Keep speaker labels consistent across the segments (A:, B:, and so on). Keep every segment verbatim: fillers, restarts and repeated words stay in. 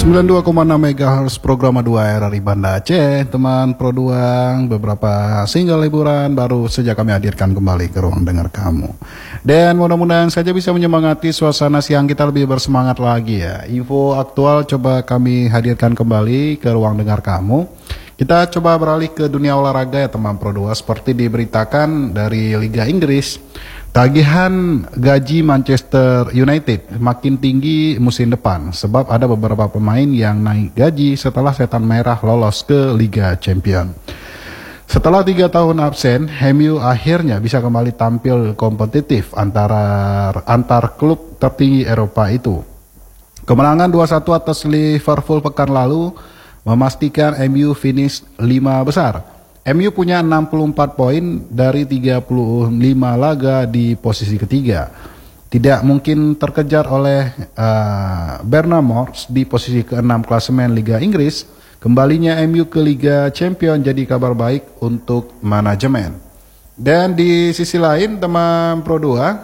A: sembilan puluh dua koma enam megahertz program dua R R I Banda Aceh. Teman Pro dua, beberapa single liburan baru saja kami hadirkan kembali ke ruang dengar kamu. Dan mudah-mudahan saja bisa menyemangati suasana siang kita lebih bersemangat lagi ya. Info aktual coba kami hadirkan kembali ke ruang dengar kamu. Kita coba beralih ke dunia olahraga ya teman Pro dua. Seperti diberitakan dari Liga Inggris, tagihan gaji Manchester United makin tinggi musim depan sebab ada beberapa pemain yang naik gaji setelah setan merah lolos ke Liga Champions. Setelah tiga tahun absen, M U akhirnya bisa kembali tampil kompetitif antara antar klub tertinggi Eropa itu. Kemenangan dua satu atas Liverpool pekan lalu memastikan M U finish lima besar. M U punya enam puluh empat poin dari tiga puluh lima laga di posisi ketiga. Tidak mungkin terkejar oleh uh, Bournemouth di posisi keenam klasemen Liga Inggris. Kembalinya M U ke Liga Champions jadi kabar baik untuk manajemen. Dan di sisi lain teman Pro dua,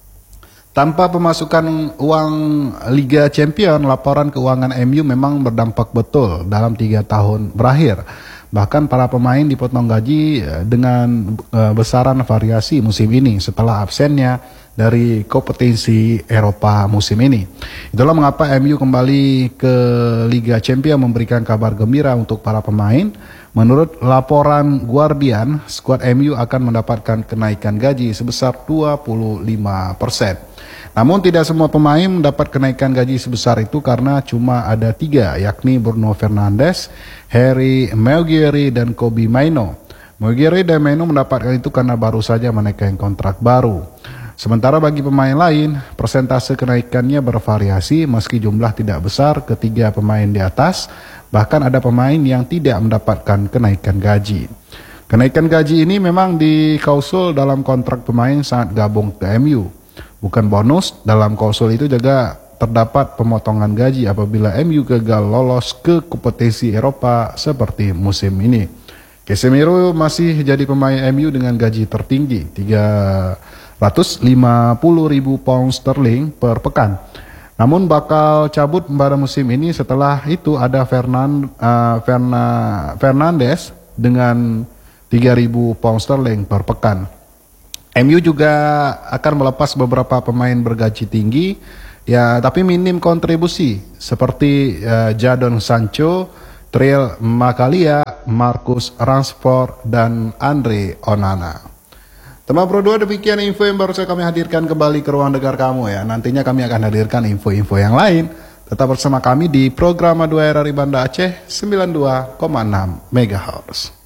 A: tanpa pemasukan uang Liga Champions, laporan keuangan M U memang berdampak betul dalam tiga tahun berakhir. Bahkan para pemain dipotong gaji dengan uh, besaran variasi musim ini setelah absennya dari kompetisi Eropa musim ini. Itulah mengapa M U kembali ke Liga Champions memberikan kabar gembira untuk para pemain. Menurut laporan Guardian, skuad M U akan mendapatkan kenaikan gaji sebesar dua puluh lima persen. Namun tidak semua pemain mendapat kenaikan gaji sebesar itu karena cuma ada tiga, yakni Bruno Fernandes, Harry Maguire, dan Kobbie Mainoo. Maguire dan Mainoo mendapatkan itu karena baru saja menaikkan kontrak baru. Sementara bagi pemain lain, persentase kenaikannya bervariasi meski jumlah tidak besar ketiga pemain di atas, bahkan ada pemain yang tidak mendapatkan kenaikan gaji. Kenaikan gaji ini memang diklausul dalam kontrak pemain saat gabung ke M U. Bukan bonus, dalam klausul itu juga terdapat pemotongan gaji apabila M U gagal lolos ke kompetisi Eropa seperti musim ini. Casemiro masih jadi pemain M U dengan gaji tertinggi, tiga ratus lima puluh ribu pound sterling per pekan. Namun bakal cabut pada musim ini. Setelah itu ada Fernan, uh, Ferna, Fernandes dengan tiga ribu pound sterling per pekan. M U juga akan melepas beberapa pemain bergaji tinggi, ya tapi minim kontribusi seperti uh, Jadon Sancho, Triel Makalia, Marcus Rashford, dan Andre Onana. Teman Pro dua, demikian info yang baru saya kami hadirkan kembali ke ruang dengar kamu ya. Nantinya kami akan hadirkan info-info yang lain. Tetap bersama kami di program dua R R I Banda Aceh sembilan puluh dua koma enam megahertz.